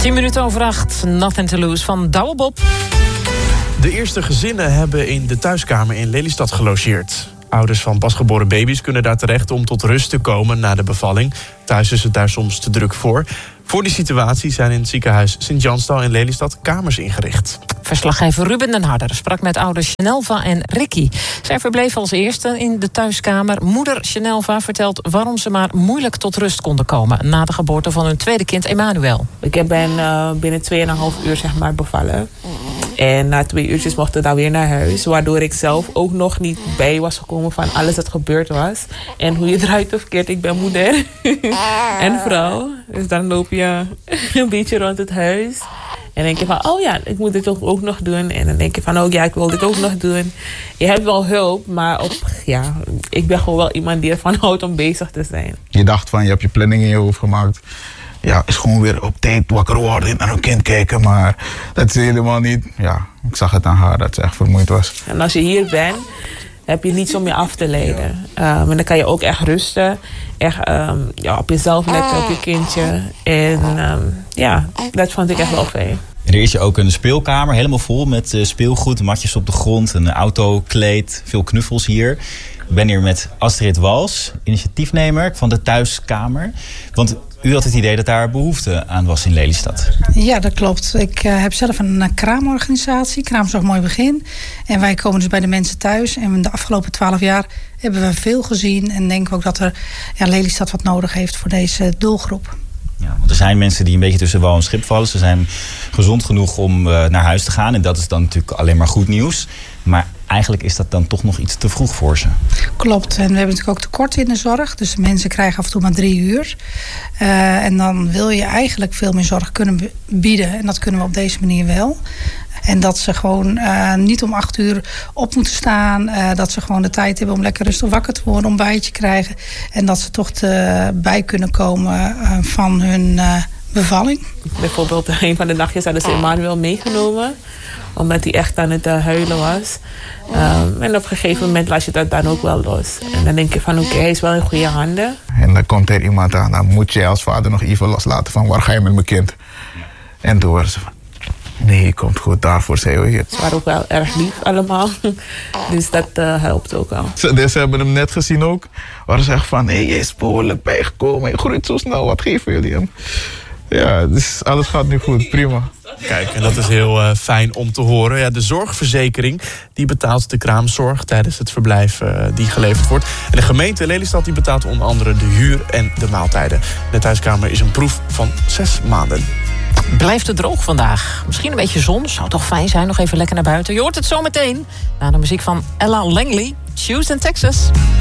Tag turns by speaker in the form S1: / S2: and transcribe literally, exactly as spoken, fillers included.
S1: tien minuten over acht, Nothing to Lose van Douwe Bob.
S2: De eerste gezinnen hebben in de thuiskamer in Lelystad gelogeerd. Ouders van pasgeboren baby's kunnen daar terecht om tot rust te komen na de bevalling. Thuis is het daar soms te druk voor. Voor die situatie zijn in het ziekenhuis Sint-Janstal in Lelystad kamers ingericht.
S1: Verslaggever Ruben den Harder sprak met ouders Shenelva en Ricky. Zij verbleven als eerste in de thuiskamer. Moeder Shenelva vertelt waarom ze maar moeilijk tot rust konden komen na de geboorte van hun tweede kind Emmanuel.
S3: Ik ben uh, binnen tweeënhalf uur zeg maar bevallen. En na twee uurtjes mochten we dan weer naar huis. Waardoor ik zelf ook nog niet bij was gekomen van alles wat gebeurd was. En hoe je eruit of keert. Ik ben moeder en vrouw. Dus dan loop je een beetje rond het huis. En denk je van, oh ja, ik moet dit ook nog doen. En dan denk je van, oh ja, ik wil dit ook nog doen. Je hebt wel hulp, maar op, ja, ik ben gewoon wel iemand die ervan houdt om bezig te zijn.
S4: Je dacht van, je hebt je planning in je hoofd gemaakt. Ja, is gewoon weer op tijd wakker worden, naar een kind kijken. Maar dat is helemaal niet. Ja, ik zag het aan haar dat ze echt vermoeid was.
S3: En als je hier bent, heb je niets om je af te leiden. Ja. Um, en dan kan je ook echt rusten. Echt um, ja, op jezelf letten, op je kindje. En um, ja, dat vond ik echt wel fijn.
S5: Er is je ook een speelkamer, helemaal vol met uh, speelgoed. Matjes op de grond, een autokleed, veel knuffels hier. Ik ben hier met Astrid Wals, initiatiefnemer van de thuiskamer. Want u had het idee dat daar behoefte aan was in Lelystad.
S6: Ja, dat klopt. Ik uh, heb zelf een uh, kraamorganisatie, Kraamzorg Mooi Begin. En wij komen dus bij de mensen thuis. En de afgelopen twaalf jaar hebben we veel gezien. En denken we ook dat er ja, Lelystad wat nodig heeft voor deze doelgroep.
S5: Ja, want er zijn mensen die een beetje tussen wal en schip vallen. Ze zijn gezond genoeg om uh, naar huis te gaan. En dat is dan natuurlijk alleen maar goed nieuws. Maar eigenlijk is dat dan toch nog iets te vroeg voor ze.
S6: Klopt. En we hebben natuurlijk ook tekorten in de zorg. Dus de mensen krijgen af en toe maar drie uur. Uh, en dan wil je eigenlijk veel meer zorg kunnen bieden. En dat kunnen we op deze manier wel. En dat ze gewoon uh, niet om acht uur op moeten staan. Uh, dat ze gewoon de tijd hebben om lekker rustig wakker te worden. Om een bijtje krijgen. En dat ze toch te, bij kunnen komen uh, van hun uh, bevalling.
S3: Bijvoorbeeld een van de nachtjes hadden ze Emmanuel meegenomen. Omdat hij echt aan het uh, huilen was. Um, en op een gegeven moment las je dat dan ook wel los. En dan denk je van oké, okay, hij is wel in goede handen.
S4: En dan komt er iemand aan. Dan moet je als vader nog even loslaten van waar ga je met mijn kind? En toen waren ze van nee, komt goed, daarvoor zijn we hier.
S3: Ze waren ook wel erg lief allemaal. Dus dat uh, helpt ook wel.
S4: Ze, dus ze hebben hem net gezien ook. Waar ze echt van, hé, hey, je is behoorlijk bijgekomen. Je groeit zo snel, wat geven jullie hem? Ja, dus alles gaat nu goed, prima.
S2: Kijk, en dat is heel uh, fijn om te horen. Ja, de zorgverzekering die betaalt de kraamzorg tijdens het verblijf uh, die geleverd wordt. En de gemeente Lelystad die betaalt onder andere de huur en de maaltijden. De thuiskamer is een proef van zes maanden.
S1: Blijft het droog vandaag? Misschien een beetje zon, zou toch fijn zijn, nog even lekker naar buiten. Je hoort het zo meteen na de muziek van Ella Langley, Tuesday in Texas.